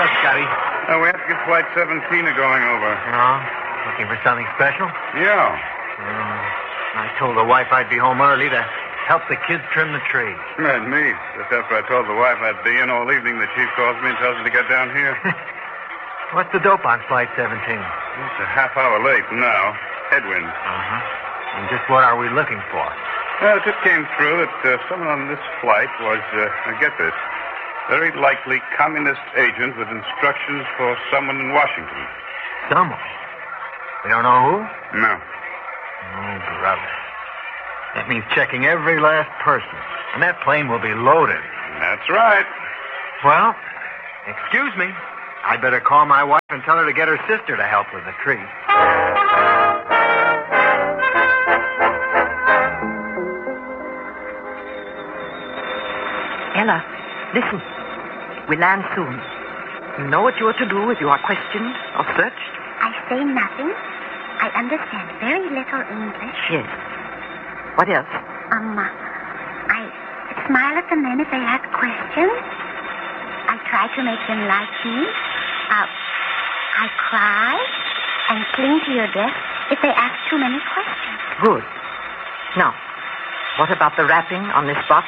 up, Scotty? We have to get Flight 17 going over. Oh, looking for something special? Yeah. I told the wife I'd be home early to help the kids trim the tree. And me. Just after I told the wife I'd be in all evening, the chief calls me and tells me to get down here. What's the dope on Flight 17? It's a half hour late now. Headwind. Uh-huh. And just what are we looking for? Well, it just came through that someone on this flight was, get this, very likely communist agent with instructions for someone in Washington. Someone? We don't know who? No. Oh, brother. That means checking every last person. And that plane will be loaded. That's right. Well, excuse me. I'd better call my wife and tell her to get her sister to help with the tree. Ella, listen. We land soon. You know what you are to do if you are questioned or searched? I say nothing. I understand very little English. Yes. What else? I smile at the men if they ask questions. I try to make them like me. I cry and cling to your dress if they ask too many questions. Good. Now, what about the wrapping on this box?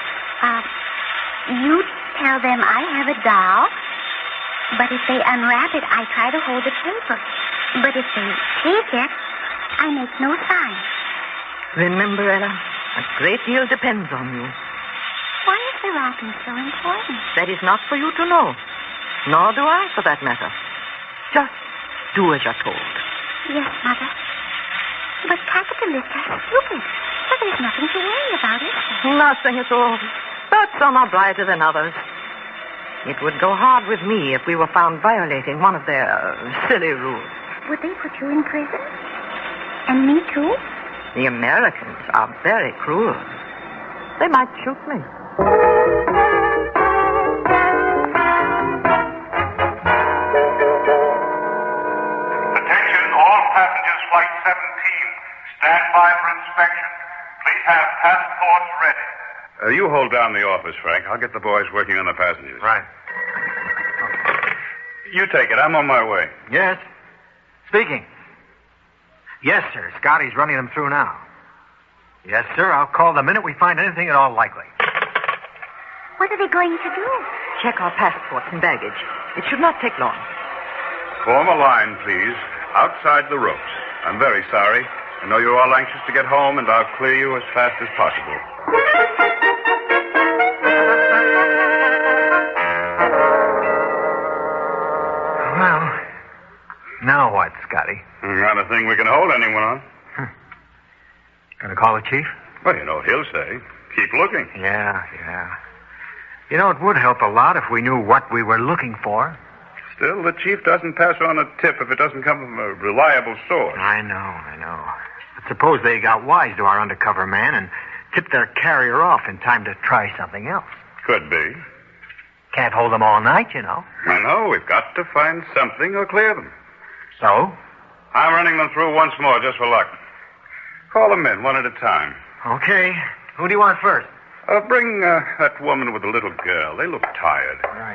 You tell them I have a doll, but if they unwrap it, I try to hold the paper. But if they take it, I make no sign. Remember, Ella, a great deal depends on you. Why is the wrapping so important? That is not for you to know. Nor do I, for that matter. Just do as you're told. Yes, Mother. But capitalists are stupid, so there's nothing to worry about, is there? Nothing at all. But some are brighter than others. It would go hard with me if we were found violating one of their silly rules. Would they put you in prison? And me too? The Americans are very cruel. They might shoot me. Attention, all passengers, Flight 17. Stand by for inspection. Please have passports ready. You hold down the office, Frank. I'll get the boys working on the passengers. Right. You take it. I'm on my way. Yes. Speaking. Yes, sir. Scotty's running them through now. Yes, sir. I'll call the minute we find anything at all likely. What are they going to do? Check our passports and baggage. It should not take long. Form a line, please, outside the ropes. I'm very sorry. I know you're all anxious to get home, and I'll clear you as fast as possible. Well, now what, Scotty? Not a thing we can hold anyone on. Gonna call the chief? Well, you know what he'll say. Keep looking. Yeah. You know, it would help a lot if we knew what we were looking for. Still, the chief doesn't pass on a tip if it doesn't come from a reliable source. I know. But suppose they got wise to our undercover man and tipped their carrier off in time to try something else. Could be. Can't hold them all night, you know. I know. We've got to find something or clear them. So? I'm running them through once more just for luck. Call them in one at a time. Okay. Who do you want first? Bring that woman with the little girl. They look tired. Right.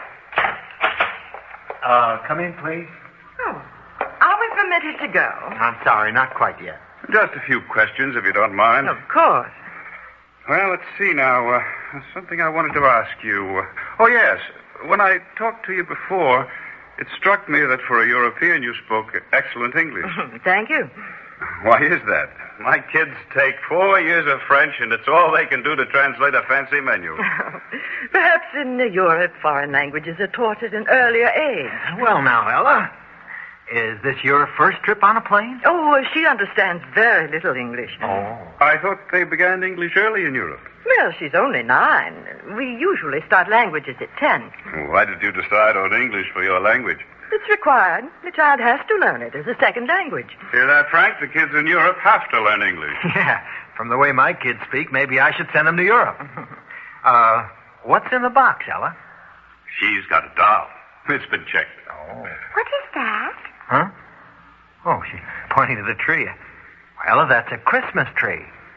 Come in, please. Oh, are we permitted to go? I'm sorry, not quite yet. Just a few questions, if you don't mind. Of course. Well, let's see now. Something I wanted to ask you. Oh, yes. When I talked to you before, it struck me that for a European you spoke excellent English. Thank you. Why is that? My kids take 4 years of French, and it's all they can do to translate a fancy menu. Perhaps in Europe, foreign languages are taught at an earlier age. Well, now, Ella, is this your first trip on a plane? Oh, she understands very little English. Oh. I thought they began English early in Europe. Well, she's only 9. We usually start languages at 10. Why did you decide on English for your language? It's required. The child has to learn it as a second language. Hear that, Frank? The kids in Europe have to learn English. Yeah, from the way my kids speak, maybe I should send them to Europe. What's in the box, Ella? She's got a doll. It's been checked. Oh. What is that? Huh? Oh, she's pointing to the tree. Well, Ella, that's a Christmas tree.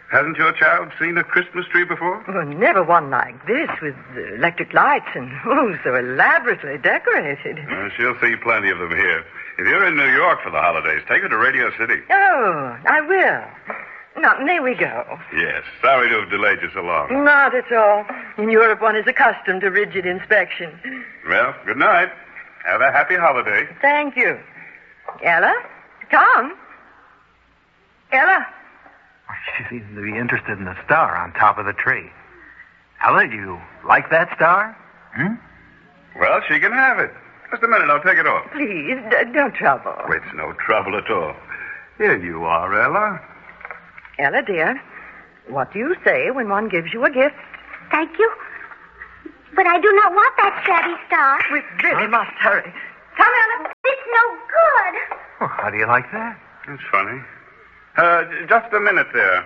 Hasn't your child seen a Christmas tree before? Well, never one like this, with electric lights and, so elaborately decorated. She'll see plenty of them here. If you're in New York for the holidays, take her to Radio City. Oh, I will. Now, may we go? Yes. Sorry to have delayed you so long. Not at all. In Europe, one is accustomed to rigid inspection. Well, good night. Have a happy holiday. Thank you. Ella? Tom? Ella? She seems to be interested in the star on top of the tree. Ella, do you like that star? Well, she can have it. Just a minute, I'll take it off. Please, don't trouble. It's no trouble at all. Here you are, Ella. Ella, dear, what do you say when one gives you a gift? Thank you. But I do not want that shabby star. We really must hurry. Come, Ella. It's no good. Well, how do you like that? That's funny. Just a minute there.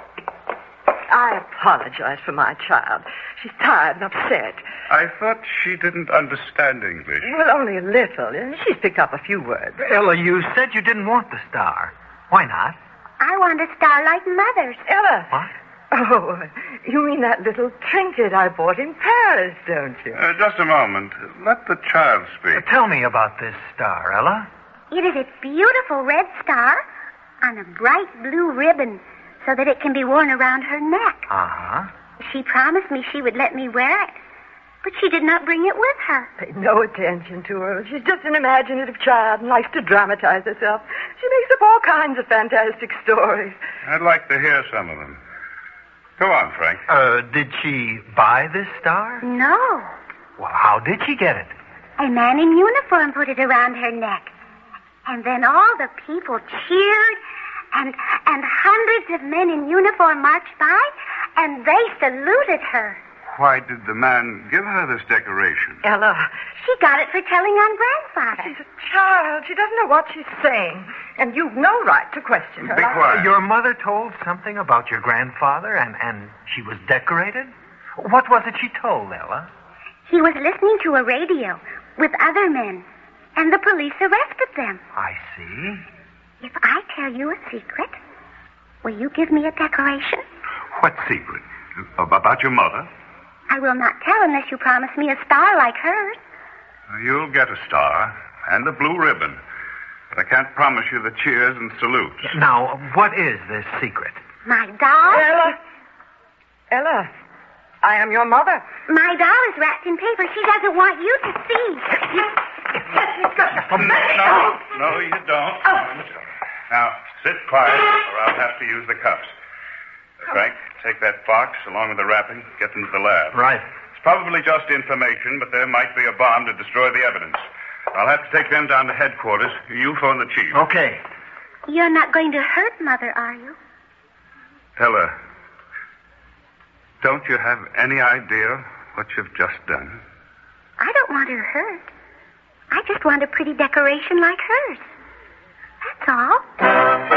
I apologize for my child. She's tired and upset. I thought she didn't understand English. Well, only a little. She's picked up a few words. Ella, you said you didn't want the star. Why not? I want a star like Mother's. Ella. What? Oh, you mean that little trinket I bought in Paris, don't you? Just a moment. Let the child speak. Tell me about this star, Ella. It is a beautiful red star on a bright blue ribbon so that it can be worn around her neck. Uh-huh. She promised me she would let me wear it, but she did not bring it with her. Pay no attention to her. She's just an imaginative child and likes to dramatize herself. She makes up all kinds of fantastic stories. I'd like to hear some of them. Go on, Frank. Did she buy this star? No. Well, how did she get it? A man in uniform put it around her neck. And then all the people cheered, and hundreds of men in uniform marched by, and they saluted her. Why did the man give her this decoration? Ella, She got it for telling on Grandfather. she's a child. She doesn't know what she's saying. And you've no right to question her. Be quiet. Your mother told something about your grandfather, and she was decorated? What was it she told, Ella? He was listening to a radio with other men, and the police arrested them. I see. If I tell you a secret, will you give me a decoration? What secret? About your mother? I will not tell unless you promise me a star like hers. You'll get a star and a blue ribbon. But I can't promise you the cheers and salutes. Now, what is this secret? My doll? Ella, I am your mother. My doll is wrapped in paper. She doesn't want you to see. No, you don't. Now, sit quiet, or I'll have to use the cuffs. Frank, take that box along with the wrapping. Get them to the lab. Right. It's probably just information, but there might be a bomb to destroy the evidence. I'll have to take them down to headquarters. You phone the chief. Okay. You're not going to hurt Mother, are you? Ella, don't you have any idea what you've just done? I don't want her hurt. I just want a pretty decoration like hers. That's all.